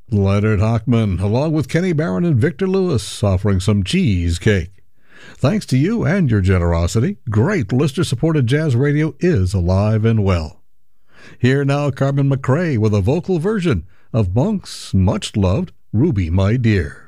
Leonard Hochman, along with Kenny Barron and Victor Lewis, offering some cheesecake. Thanks to you and your generosity, great listener-supported jazz radio is alive and well. Here now, Carmen McRae with a vocal version of Monk's much-loved Ruby, My Dear.